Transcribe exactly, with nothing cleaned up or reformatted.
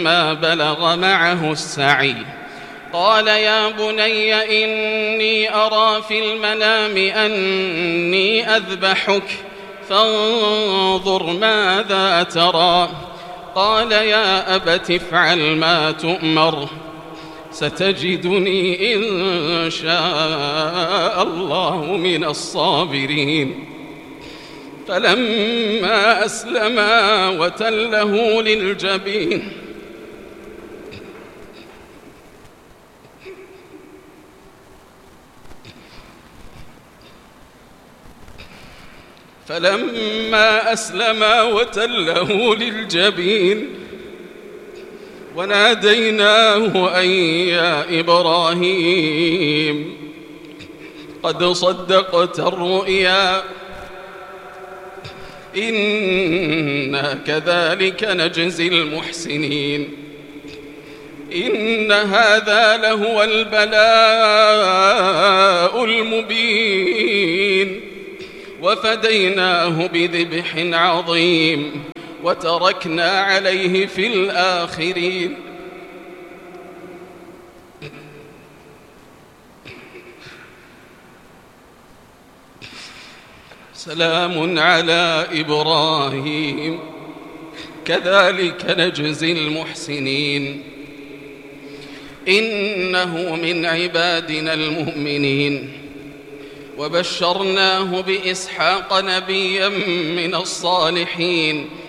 فلما بلغ معه السعي قال يا بني إني أرى في المنام أني أذبحك فانظر ماذا ترى قال يا أبت افعل ما تؤمر ستجدني إن شاء الله من الصابرين فلما أسلما وتله للجبين فلما أسلما وتله للجبين وناديناه أن يا إبراهيم قد صدقت الرؤيا إنا كذلك نجزي المحسنين إن هذا لهو البلاء المبين وفديناه بذبح عظيم وتركنا عليه في الآخرين سلام على إبراهيم كذلك نجزي المحسنين إنه من عبادنا المؤمنين وبشرناه بإسحاق نبيا من الصالحين